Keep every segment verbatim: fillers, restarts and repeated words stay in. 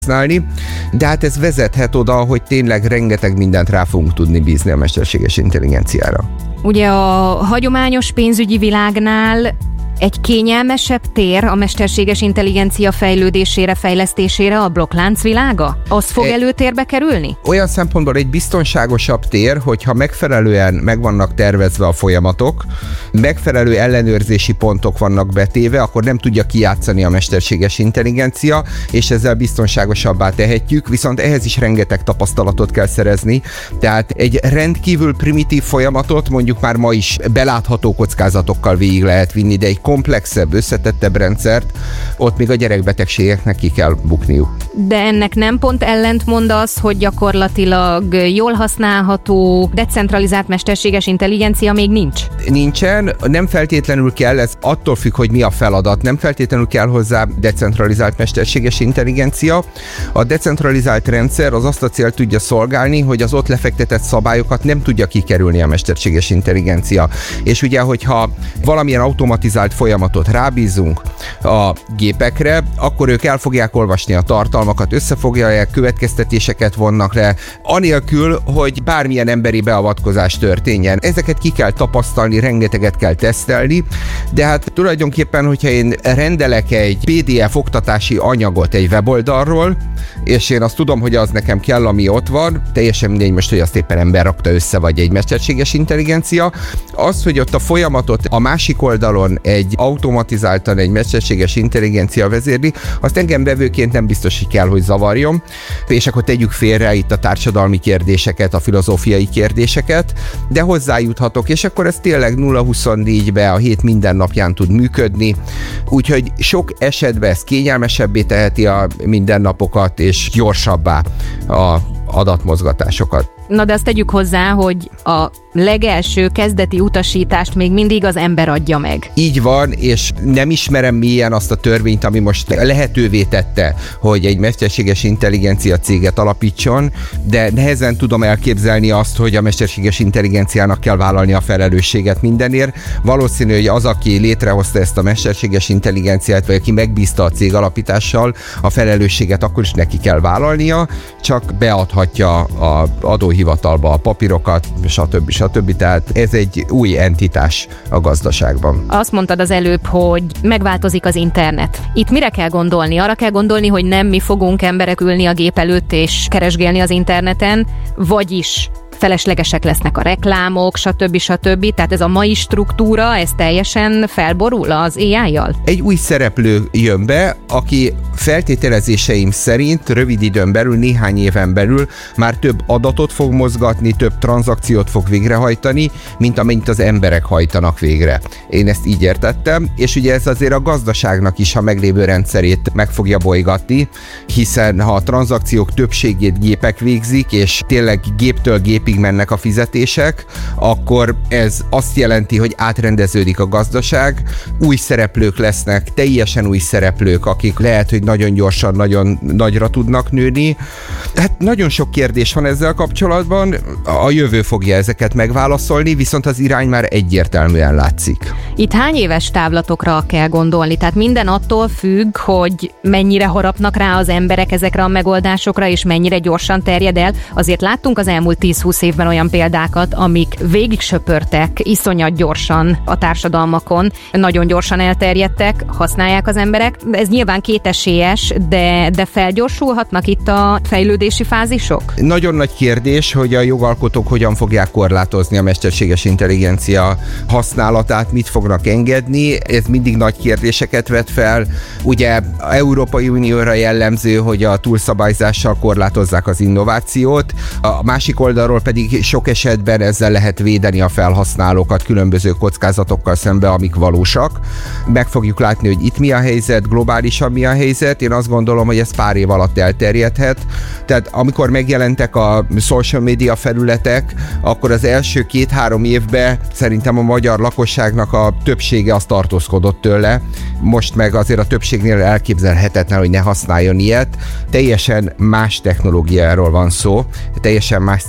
használni, de hát ez vezethet oda, hogy tényleg rengeteg mindent rá fogunk tudni bízni a mesterséges intelligenciára. Ugye a hagyományos pénzügyi világnál egy kényelmesebb tér a mesterséges intelligencia fejlődésére, fejlesztésére a blokklánc világa? Az fog egy, előtérbe kerülni? Olyan szempontból egy biztonságosabb tér, hogyha megfelelően meg vannak tervezve a folyamatok, megfelelő ellenőrzési pontok vannak betéve, akkor nem tudja kijátszani a mesterséges intelligencia, és ezzel biztonságosabbá tehetjük, viszont ehhez is rengeteg tapasztalatot kell szerezni, tehát egy rendkívül primitív folyamatot mondjuk már ma is belátható kockázatokkal végig lehet vinni, de egy komplexebb, összetettebb rendszert, ott még a gyerekbetegségeknek ki kell bukniuk. De ennek nem pont ellentmond az, hogy gyakorlatilag jól használható, decentralizált mesterséges intelligencia még nincs? Nincsen, nem feltétlenül kell, ez attól függ, hogy mi a feladat, nem feltétlenül kell hozzá decentralizált mesterséges intelligencia. A decentralizált rendszer az azt a célt tudja szolgálni, hogy az ott lefektetett szabályokat nem tudja kikerülni a mesterséges intelligencia. És ugye, hogyha valamilyen automatizált folyamatot rábízunk a gépekre, akkor ők el fogják olvasni a tartalmakat, összefoglalják, következtetéseket vonnak le, anélkül, hogy bármilyen emberi beavatkozás történjen. Ezeket ki kell tapasztalni, rengeteget kell tesztelni, de hát tulajdonképpen, hogyha én rendelek egy pé dé ef oktatási anyagot egy weboldalról, és én azt tudom, hogy az nekem kell, ami ott van, teljesen mindegy most, hogy azt éppen ember rakta össze, vagy egy mesterséges intelligencia, az, hogy ott a folyamatot a másik oldalon egy automatizáltan egy mesterséges intelligencia vezérli, azt engem vevőként nem biztos, hogy kell, hogy zavarjon, és akkor tegyük félre itt a társadalmi kérdéseket, a filozófiai kérdéseket, de hozzájuthatok, és akkor ez tényleg nulla huszonnégybe a hét minden napján tud működni, úgyhogy sok esetben ez kényelmesebbé teheti a mindennapokat, és gyorsabbá a adatmozgatásokat. Na de azt tegyük hozzá, hogy a legelső kezdeti utasítást még mindig az ember adja meg. Így van, és nem ismerem mélyen azt a törvényt, ami most lehetővé tette, hogy egy mesterséges intelligencia céget alapítson, de nehezen tudom elképzelni azt, hogy a mesterséges intelligenciának kell vállalni a felelősséget mindenért. Valószínű, hogy az, aki létrehozta ezt a mesterséges intelligenciát, vagy aki megbízta a cég alapítással, a felelősséget akkor is neki kell vállalnia, csak beadhatja a adóhivatalba a papírokat, stb. stb. Tehát ez egy új entitás a gazdaságban. Azt mondtad az előbb, hogy megváltozik az internet. Itt mire kell gondolni? Arra kell gondolni, hogy nem mi fogunk emberek ülni a gép előtt és keresgélni az interneten, vagyis feleslegesek lesznek a reklámok, stb. stb. Tehát ez a mai struktúra, ez teljesen felborul az á í-jal? Egy új szereplő jön be, aki feltételezéseim szerint rövid időn belül, néhány éven belül már több adatot fog mozgatni, több tranzakciót fog végrehajtani, mint amennyit az emberek hajtanak végre. Én ezt így értettem, és ugye ez azért a gazdaságnak is a meglévő rendszerét meg fogja bolygatni, hiszen ha a tranzakciók többségét gépek végzik, és tényleg géptől gépig mennek a fizetések, akkor ez azt jelenti, hogy átrendeződik a gazdaság, új szereplők lesznek, teljesen új szereplők, akik lehet, hogy nagyon gyorsan, nagyon nagyra tudnak nőni. Hát nagyon sok kérdés van ezzel kapcsolatban, a jövő fogja ezeket megválaszolni, viszont az irány már egyértelműen látszik. Itt hány éves távlatokra kell gondolni? Tehát minden attól függ, hogy mennyire harapnak rá az emberek ezekre a megoldásokra, és mennyire gyorsan terjed el. Azért láttunk az elmúlt tíz-húsz évben olyan példákat, amik végig söpörtek iszonyat gyorsan a társadalmakon, nagyon gyorsan elterjedtek, használják az emberek. Ez nyilván kétesélyes, de, de felgyorsulhatnak itt a fejlődési fázisok? Nagyon nagy kérdés, hogy a jogalkotók hogyan fogják korlátozni a mesterséges intelligencia használatát, mit fognak engedni. Ez mindig nagy kérdéseket vet fel. Ugye az Európai Unióra jellemző, hogy a túlszabályzással korlátozzák az innovációt, a másik oldalról pedig sok esetben ezzel lehet védeni a felhasználókat különböző kockázatokkal szembe, amik valósak. Meg fogjuk látni, hogy itt mi a helyzet, globálisan mi a helyzet. Én azt gondolom, hogy ez pár év alatt elterjedhet. Tehát amikor megjelentek a social media felületek, akkor az első két-három évben szerintem a magyar lakosságnak a többsége az tartózkodott tőle. Most meg azért a többségnél elképzelhetetlen, hogy ne használjon ilyet. Teljesen más technológiáról van szó, teljesen más célok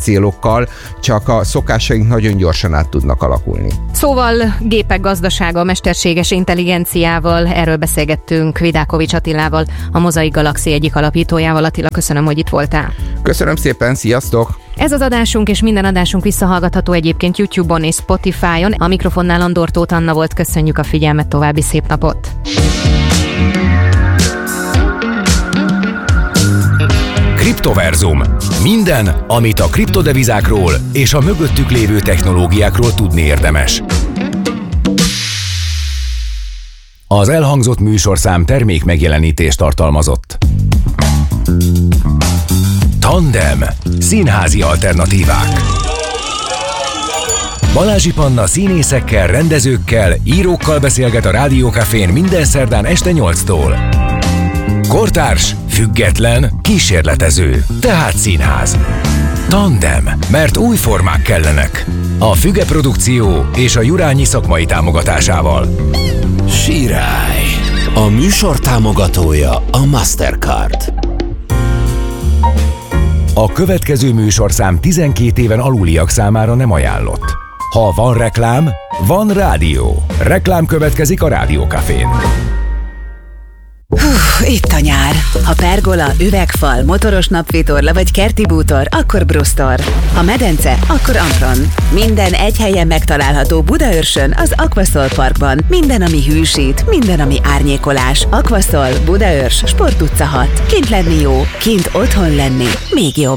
dolgokkal, csak a szokásaink nagyon gyorsan át tudnak alakulni. Szóval gépek gazdasága, mesterséges intelligenciával, erről beszélgettünk Vidákovics Attilával, a Mozaik Galaxy egyik alapítójával. Attila, köszönöm, hogy itt voltál. Köszönöm szépen, sziasztok! Ez az adásunk és minden adásunk visszahallgatható egyébként YouTube-on és Spotify-on. A mikrofonnál Andor Tóth Anna volt, köszönjük a figyelmet, további szép napot! Kriptoverzum. Minden, amit a kriptodevizákról és a mögöttük lévő technológiákról tudni érdemes. Az elhangzott műsorszám termék megjelenítést tartalmazott. Tandem. Színházi alternatívák. Balázsi Panna színészekkel, rendezőkkel, írókkal beszélget a Rádiókafén minden szerdán este nyolctól. Kortárs, független, kísérletező, tehát színház. Tandem, mert új formák kellenek. A Füge Produkció és a Jurányi szakmai támogatásával. Sirály. A műsor támogatója a Mastercard. A következő műsorszám tizenkét éven aluliak számára nem ajánlott. Ha van reklám, van rádió. Reklám következik a Rádiókafén. Hú, itt a nyár. Ha pergola, üvegfal, motoros napvitorla vagy kerti bútor, akkor Brustor. Ha medence, akkor Ampron. Minden egy helyen megtalálható Budaörsön, az Aquaszol Parkban. Minden, ami hűsít, minden, ami árnyékolás. Aquaszol, Budaörs, Sport utca hat. Kint lenni jó, kint otthon lenni még jobb.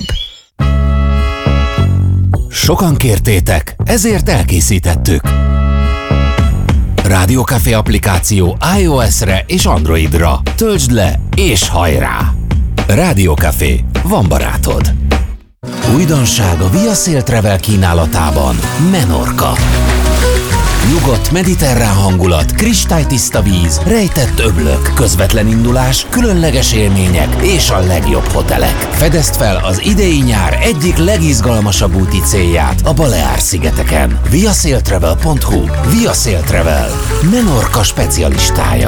Sokan kértétek, ezért elkészítettük. Rádiókafé applikáció iOS-re és Androidra. Töltsd le és hajrá! Rádiókafé, van barátod. Újdonság a Via Sail Travel kínálatában. Menorca. Nyugodt mediterrán hangulat, kristálytiszta víz, rejtett öblök, közvetlen indulás, különleges élmények és a legjobb hotelek. Fedezd fel az idei nyár egyik legizgalmasabb úti célját a Baleár-szigeteken. viasailtravel pont hu. Via Sail Travel. Menorca specialistája.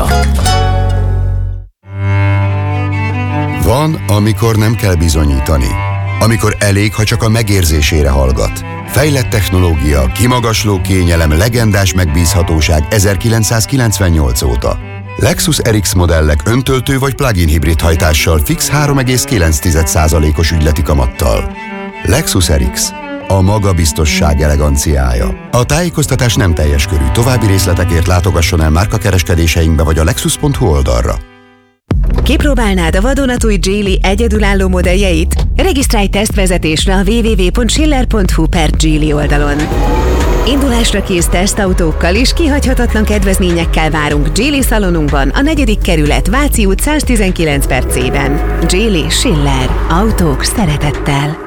Van, amikor nem kell bizonyítani. Amikor elég, ha csak a megérzésére hallgat. Fejlett technológia, kimagasló kényelem, legendás megbízhatóság ezerkilencszázkilencvennyolc óta. Lexus er iksz modellek öntöltő vagy plug-in hibrid hajtással fix három egész kilenc százalékos ügyleti kamattal. Lexus er iksz. A magabiztosság eleganciája. A tájékoztatás nem teljes körű. További részletekért látogasson el márkakereskedéseinkbe vagy a lexus pont hu oldalra. Kipróbálnád a vadonatúj Geely egyedülálló modelljeit? Regisztrálj tesztvezetésre a double-u double-u double-u pont schiller pont hu per Geely oldalon. Indulásra kész tesztautókkal és kihagyhatatlan kedvezményekkel várunk Geely szalonunkban, a negyedik kerület, Váci út száztizenkilenc per C-ben. Geely Schiller. Autók szeretettel.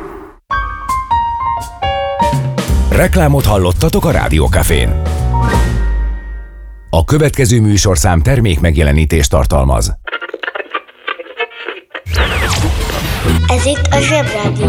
Reklámot hallottatok a Rádiókafén. A következő műsorszám termék megjelenítést tartalmaz. Ez itt a Zsebrádió.